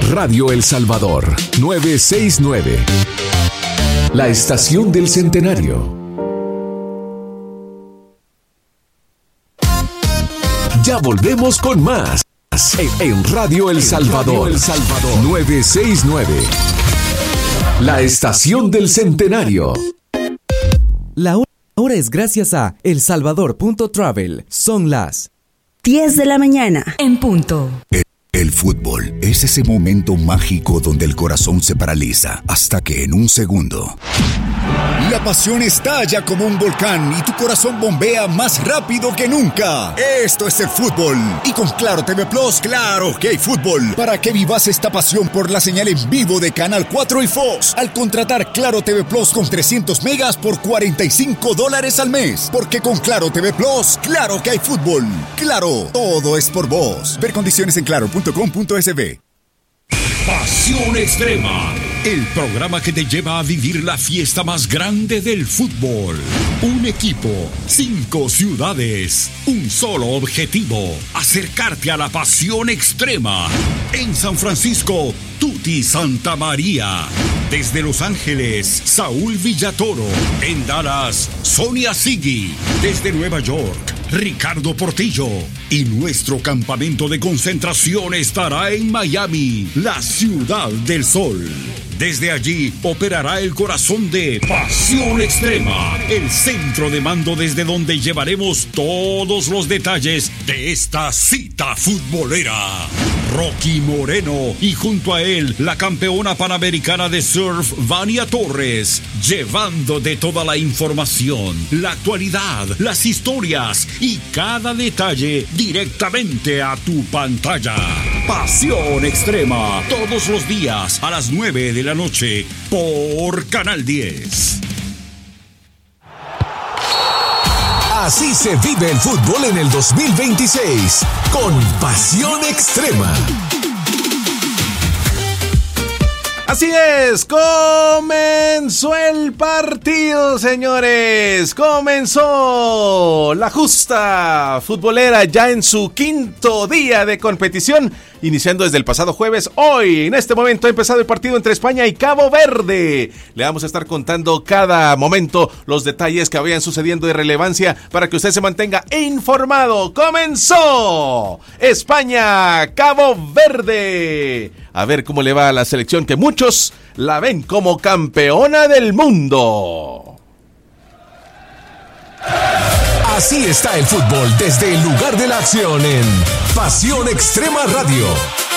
Radio El Salvador 969. La estación del centenario. Ya volvemos con más en Radio El Salvador 969. La estación del centenario. La hora es gracias a elsalvador.travel. Son las 10 de la mañana en punto. El fútbol es ese momento mágico donde el corazón se paraliza hasta que en un segundo la pasión estalla como un volcán y tu corazón bombea más rápido que nunca. Esto es el fútbol. Y con Claro TV Plus, claro que hay fútbol. Para que vivas esta pasión por la señal en vivo de Canal 4 y Fox. Al contratar Claro TV Plus con 300 megas por $45 al mes. Porque con Claro TV Plus, claro que hay fútbol. Claro, todo es por vos. Ver condiciones en claro.com.sb. Pasión Extrema, el programa que te lleva a vivir la fiesta más grande del fútbol. Un equipo, 5 ciudades, un solo objetivo: acercarte a la pasión extrema. En San Francisco, Tuti Santa María. Desde Los Ángeles, Saúl Villatoro. En Dallas, Sonia Sigui. Desde Nueva York, Ricardo Portillo. Y nuestro campamento de concentración estará en Miami, la Ciudad del Sol. Desde allí operará el corazón de Pasión Extrema, el centro de mando desde donde llevaremos todos los detalles de esta cita futbolera. Rocky Moreno y junto a él la campeona panamericana de surf Vania Torres, llevando de toda la información, la actualidad, las historias y cada detalle directamente a tu pantalla. Pasión Extrema, todos los días a las 9 de la noche por Canal 10. Así se vive el fútbol en el 2026 con Pasión Extrema. Así es, comenzó el partido, señores. Comenzó la justa futbolera ya en su 5º día de competición, iniciando desde el pasado jueves. Hoy, en este momento, ha empezado el partido entre España y Cabo Verde. Le vamos a estar contando cada momento los detalles que vayan sucediendo de relevancia para que usted se mantenga informado. ¡Comenzó! España, Cabo Verde. A ver cómo le va a la selección que muchos la ven como campeona del mundo. Así está el fútbol desde el lugar de la acción en Pasión Extrema Radio.